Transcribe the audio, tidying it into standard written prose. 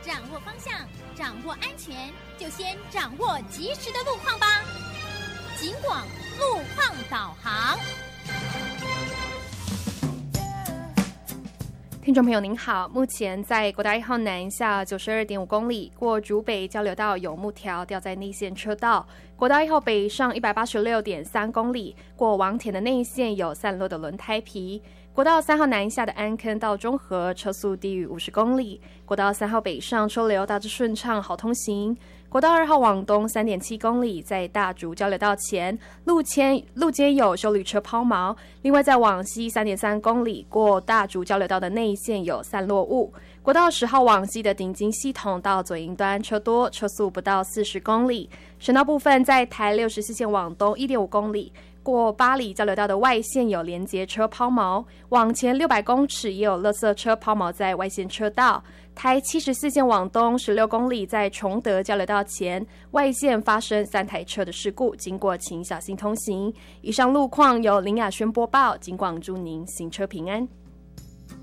掌握方向，掌握安全，就先掌握及时的路况吧。警广路况导航。 听众朋友您好，目前在国道1号南下92.5公里，过竹北交流道有木条掉在内线车道；国道1号北上186.3公里，过王田的内线有散落的轮胎皮；国道3号南下的安坑到中和车速低于50公里；国道3号北上车流大致顺畅，好通行；国道2号往东3.7公里，在大竹交流道前路肩有休旅车抛锚；另外在往西3.3公里，过大竹交流道的内线有散落物；国道10号往西的顶金系统到左营端车多，车速不到40公里；省道部分在台64线往东1.5公里，过八里交流道的外线有连结车抛锚，往前600公尺也有垃圾车抛锚在外线车道。台74线往东16公里，在崇德交流道前外线发生3台车的事故，经过请小心通行。以上路况由林雅轩播报，警广祝您行车平安。